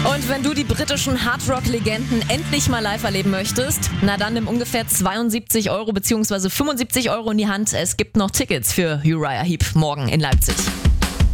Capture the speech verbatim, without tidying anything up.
Und wenn du die britischen Hardrock-Legenden endlich mal live erleben möchtest, na dann nimm ungefähr zweiundsiebzig Euro bzw. fünfundsiebzig Euro in die Hand. Es gibt noch Tickets für Uriah Heep morgen in Leipzig.